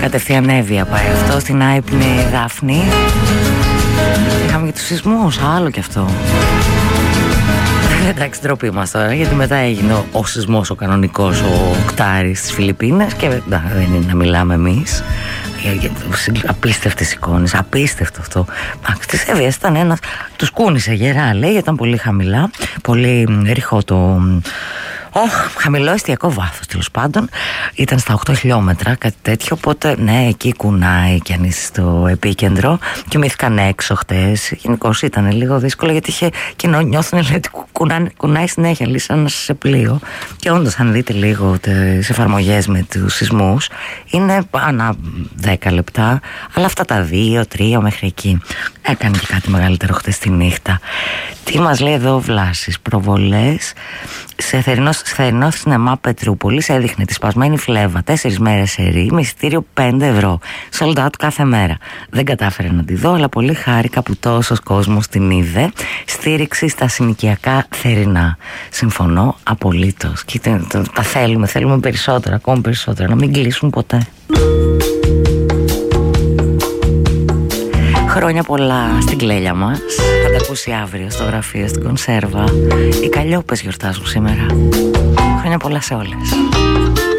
κατευθείαν Εύβοια πάει αυτό, στην άϊπνη Δάφνη. Είχαμε και τους σεισμούς, άλλο κι αυτό. Εντάξει, ντροπή μας τώρα, γιατί μετά έγινε ο σεισμός ο κανονικός, ο Οκτάρης στις Φιλιππίνες και δεν είναι να μιλάμε εμείς. Απίστευτες εικόνες, απίστευτο αυτό. Της Εύβοιας ήταν ένας, τους κούνησε γερά λέει, ήταν πολύ χαμηλά, πολύ ρηχό το... χαμηλό εστιακό βάθος τέλος πάντων. Ήταν στα 8 χιλιόμετρα, κάτι τέτοιο. Οπότε ναι, εκεί κουνάει κι αν είσαι στο επίκεντρο. Κοιμήθηκαν έξω χτες. Γενικώς ήταν λίγο δύσκολο γιατί είχε και νιώθουν ότι κουνάει συνέχεια, λέει σαν να είσαι σε πλοίο. Και όντως, αν δείτε λίγο τις εφαρμογές με τους σεισμούς, είναι ανά 10 λεπτά. Αλλά αυτά τα 2-3 μέχρι εκεί. Έκανε και κάτι μεγαλύτερο χτες τη νύχτα. Τι μας λέει εδώ ο Βλάσης? Προβολές σε θερινό σινεμά Πετρούπολης έδειχνε τη σπασμένη φλέβα 4 μέρες σερί με εισιτήριο 5 ευρώ. Sold out κάθε μέρα. Δεν κατάφερα να τη δω, αλλά πολύ χάρηκα που τόσος κόσμος την είδε. Στήριξη στα συνοικιακά θερινά. Συμφωνώ απολύτως. Κοίτα, τα θέλουμε περισσότερα, ακόμη περισσότερα. Να μην κλείσουν ποτέ. Χρόνια πολλά στην κλέλια μας. Θα τα ακούσει αύριο στο γραφείο, στην κονσέρβα. Οι Καλλιόπες γιορτάζουν σήμερα. Χρόνια πολλά σε όλες.